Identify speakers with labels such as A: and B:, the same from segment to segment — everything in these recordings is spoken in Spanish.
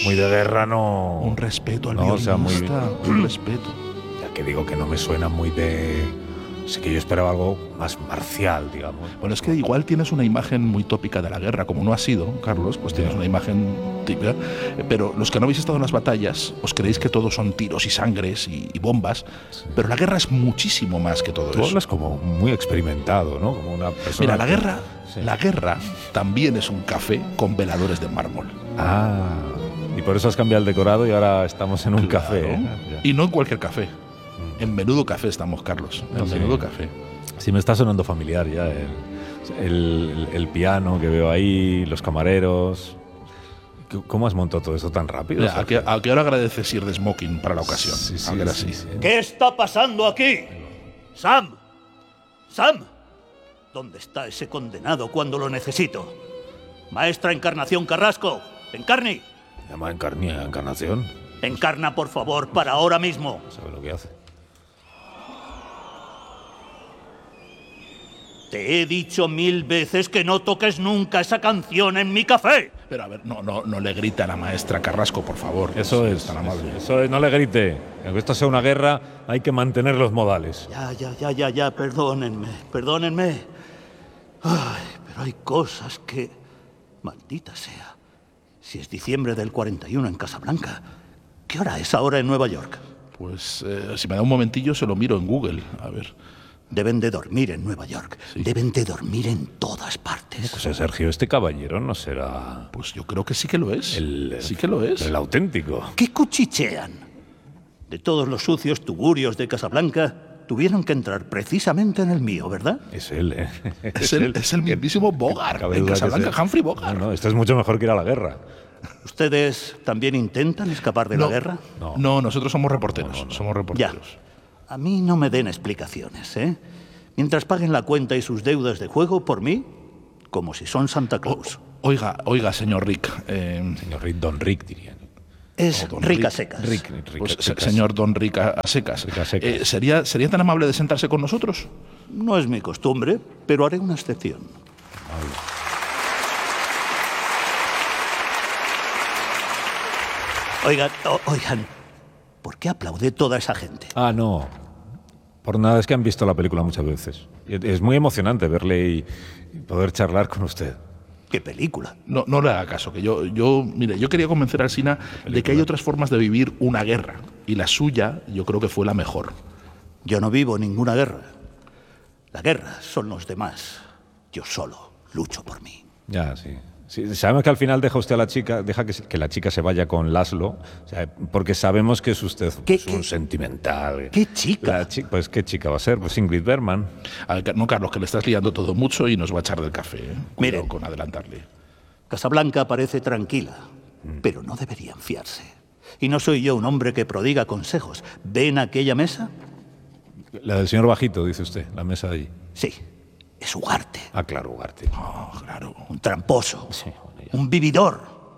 A: muy de guerra no...
B: Un respeto al
A: no,
B: violinista,
A: o sea,
B: un respeto.
A: Ya que digo que no me suena muy de... Sí que yo esperaba algo más marcial, digamos.
B: Bueno, es que igual tienes una imagen muy tópica de la guerra, como no ha sido, Carlos, pues tienes una imagen típica, pero los que no habéis estado en las batallas os creéis que todos son tiros y sangres y bombas, pero la guerra es muchísimo más que todo
A: Tú
B: eso.
A: hablas como muy experimentado, ¿no? Como una persona...
B: Mira,
A: Sí.
B: la guerra también es un café con veladores de mármol.
A: Ah, y por eso has cambiado el decorado y ahora estamos en un
B: Claro.
A: café. Ya.
B: Y no en cualquier café. En Menudo Café estamos, Carlos. En
A: Sí.
B: Menudo Café.
A: Sí, me está sonando familiar ya el piano que veo ahí, los camareros. ¿Cómo has montado todo esto tan rápido?
B: Mira, ¿a qué hora agradeces ir de smoking para la ocasión?
A: Sí, sí,
B: A ver
A: sí,
B: así.
A: sí.
C: ¿Qué está pasando aquí? ¡Sam! ¡Sam! ¿Dónde está ese condenado cuando lo necesito? Maestra Encarnación Carrasco, Encarni.
A: ¿Llama Encarnación?
C: Encarna, por favor, para ahora mismo.
A: ¿Sabe lo que hace?
C: Te he dicho 1000 veces que no toques nunca esa canción en mi café.
B: Pero a ver, no le grita a la maestra Carrasco, por favor.
A: Eso
B: Sí,
A: es.
B: tan amable.
A: Eso es, no le grite. Aunque esto sea una guerra, hay que mantener los modales.
C: Ya, perdónenme. Ay, pero hay cosas que... Maldita sea. Si es diciembre del 41 en Casablanca, ¿qué hora es ahora en Nueva York?
B: Pues si me da un momentillo se lo miro en Google. A ver.
C: Deben de dormir en Nueva York.
B: Sí.
C: Deben de dormir en todas partes.
A: Pues Sergio, este caballero no será
B: Pues yo creo que sí que lo es.
A: el...
B: Sí que lo es.
A: El auténtico.
C: ¿Qué cuchichean? De todos los sucios tugurios de Casablanca, tuvieron que entrar precisamente en el mío, ¿verdad?
A: Es él, ¿eh?
B: Es el mismísimo Bogart.
A: Cabe
B: En
A: duda que
B: Casablanca,
A: sea.
B: Humphrey Bogart.
A: No, esto es mucho mejor que ir a la guerra.
C: ¿Ustedes también intentan escapar de la guerra?
A: No.
B: Nosotros somos reporteros. Somos
C: Ya.
B: reporteros.
C: A mí no me den explicaciones, ¿eh? Mientras paguen la cuenta y sus deudas de juego por mí, como si son Santa Claus.
B: Oiga, señor Rick.
A: Señor Rick, Don Rick, dirían.
C: Es
B: don
C: rica
B: Rick.
C: secas.
A: Rick,
B: Pues,
A: Ricas.
B: señor Don Rick a secas.
A: Rick a secas.
B: ¿Sería tan amable de sentarse con nosotros?
C: No es mi costumbre, pero haré una excepción. Oigan, ¿por qué aplaude toda esa gente?
A: Ah, no. Por nada, es que han visto la película muchas veces. Es muy emocionante verle y poder charlar con usted.
C: ¿Qué película?
B: No le haga caso, que mire, yo quería convencer al Sina de que hay otras formas de vivir una guerra. Y la suya, yo creo que fue la mejor.
C: Yo no vivo ninguna guerra. La guerra son los demás. Yo solo lucho por mí.
A: Ya, sí. Sí, sabemos que al final deja usted a la chica, deja que la chica se vaya con Laszlo, o sea, porque sabemos que es usted pues, un sentimental.
C: ¿Qué chica?
A: Pues qué chica va a ser, pues Ingrid Bergman.
B: A ver, no, Carlos, que le estás liando todo mucho y nos va a echar del café. Cuidado
C: Miren.
B: con adelantarle.
C: Casablanca parece tranquila, pero no deberían fiarse. Y no soy yo un hombre que prodiga consejos. ¿Ven aquella mesa?
A: La del señor Bajito, dice usted, la mesa de allí.
C: Sí, es Ugarte.
A: Ah, claro, Ugarte.
B: Claro.
C: Un tramposo.
A: Sí, bueno, ya.
C: Un vividor.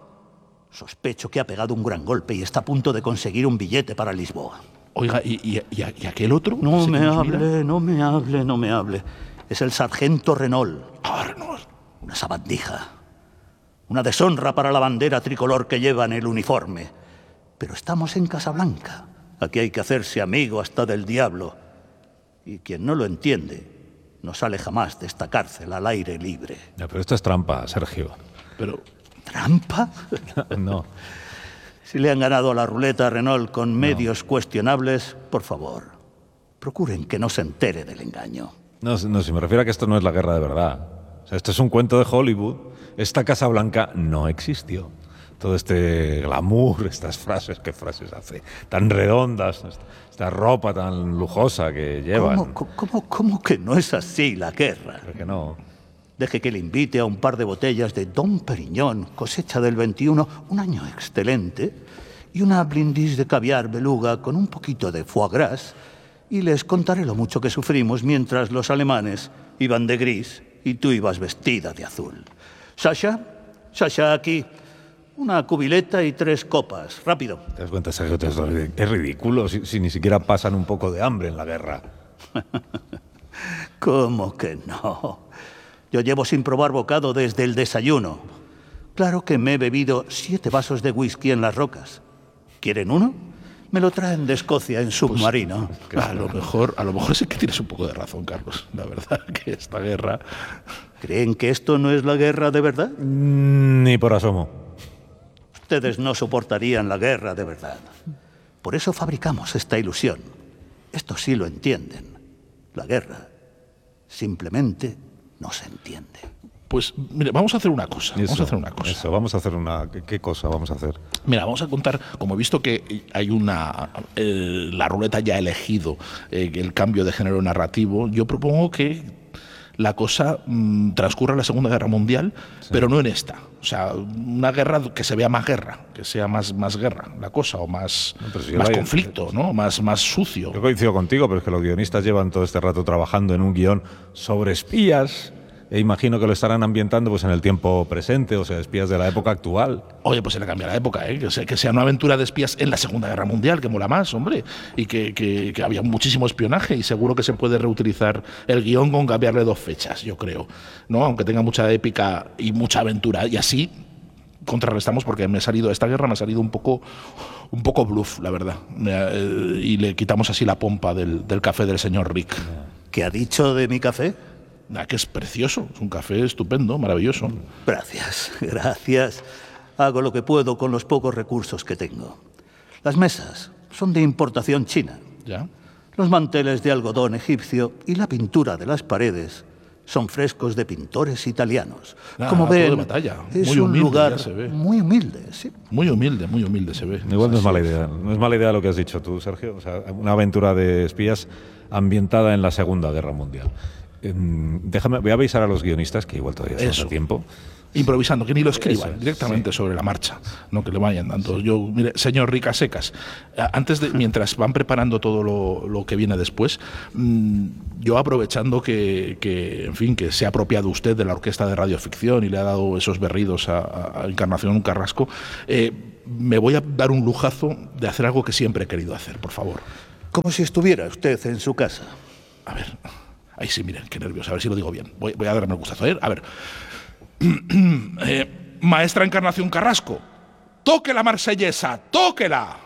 C: Sospecho que ha pegado un gran golpe y está a punto de conseguir un billete para Lisboa.
B: Oiga, ¿y aquel otro?
C: No
B: ¿Ese que
C: me
B: nos mira?
C: hable, no me hable. Es el sargento Renault.
B: Ah, Renault.
C: Una sabandija. Una deshonra para la bandera tricolor que lleva en el uniforme. Pero estamos en Casablanca. Aquí hay que hacerse amigo hasta del diablo. Y quien no lo entiende, no sale jamás de esta cárcel al aire libre.
A: Ya, pero esto es trampa, Sergio.
B: Pero,
C: ¿Trampa?
A: No.
C: Si le han ganado a la ruleta a Renault con medios cuestionables, por favor, procuren que no se entere del engaño.
A: No, si me refiero a que esto no es la guerra de verdad. O sea, esto es un cuento de Hollywood. Esta Casa Blanca no existió. Todo este glamour, estas frases, ¿qué frases hace? Tan redondas, esta ropa tan lujosa que llevan.
C: ¿Cómo que no es así la guerra?
A: Pero que no.
C: Deje que le invite a un par de botellas de Dom Perignon, cosecha del 21, un año excelente, y una blindis de caviar beluga con un poquito de foie gras, y les contaré lo mucho que sufrimos mientras los alemanes iban de gris y tú ibas vestida de azul. Sasha, aquí, una cubileta y 3 copas, rápido.
A: ¿Te das cuenta, Sergio? Es ridículo si ni siquiera pasan un poco de hambre en la guerra.
C: ¿Cómo que no? Yo llevo sin probar bocado desde el desayuno. Claro que me he bebido 7 vasos de whisky en las rocas. ¿Quieren uno? Me lo traen de Escocia en submarino.
B: A lo mejor sí que tienes un poco de razón, Carlos. La verdad que esta guerra...
C: ¿Creen que esto no es la guerra de verdad?
A: Ni por asomo.
C: Ustedes no soportarían la guerra de verdad. Por eso fabricamos esta ilusión. Esto sí lo entienden. La guerra simplemente no se entiende.
B: Pues, mire, vamos a hacer una cosa.
A: ¿Qué cosa vamos a hacer?
B: Mira, vamos a contar, como he visto que hay la ruleta ya ha elegido el cambio de género narrativo, yo propongo que la cosa transcurra en la Segunda Guerra Mundial, sí, pero no en esta. O sea, una guerra que se vea más guerra, que sea más guerra la cosa, o más conflicto, ¿no? Más sucio.
A: Yo coincido contigo, pero es que los guionistas llevan todo este rato trabajando en un guión sobre espías. E imagino que lo estarán ambientando pues en el tiempo presente, o sea, espías de la época actual.
B: Oye, pues se le cambia la época, ¿eh? Que sea una aventura de espías en la Segunda Guerra Mundial, que mola más, hombre. Y que había muchísimo espionaje y seguro que se puede reutilizar el guión con cambiarle 2 fechas, yo creo, ¿no? Aunque tenga mucha épica y mucha aventura. Y así contrarrestamos, porque esta guerra me ha salido un poco bluff, la verdad. Y le quitamos así la pompa del café del señor Rick.
C: ¿Qué ha dicho de mi café?
B: Que es precioso, es un café estupendo, maravilloso.
C: Gracias. Hago lo que puedo con los pocos recursos que tengo. Las mesas son de importación china.
B: ¿Ya?
C: Los manteles de algodón egipcio y la pintura de las paredes son frescos de pintores italianos. Como ven,
B: de batalla.
C: Es
B: muy humilde,
C: un lugar
B: se ve.
C: Muy humilde, sí.
B: Muy humilde se ve.
A: Igual no es mala idea. No es mala idea lo que has dicho tú, Sergio. O sea, una aventura de espías ambientada en la Segunda Guerra Mundial. Voy a avisar a los guionistas, que igual todavía está tiempo.
B: Improvisando, que ni lo escriban directamente sobre la marcha, no que le vayan dando. Mire, señor Ricasecas, mientras van preparando todo lo que viene después, yo aprovechando que se ha apropiado usted de la orquesta de radioficción y le ha dado esos berridos a Encarnación Carrasco, me voy a dar un lujazo de hacer algo que siempre he querido hacer, por favor.
C: Como si estuviera usted en su casa.
B: A ver, ahí sí, miren, qué nervios, a ver si lo digo bien. Voy a darme un gustazo, a ver. Maestra Encarnación Carrasco, toque la marsellesa, tóquela.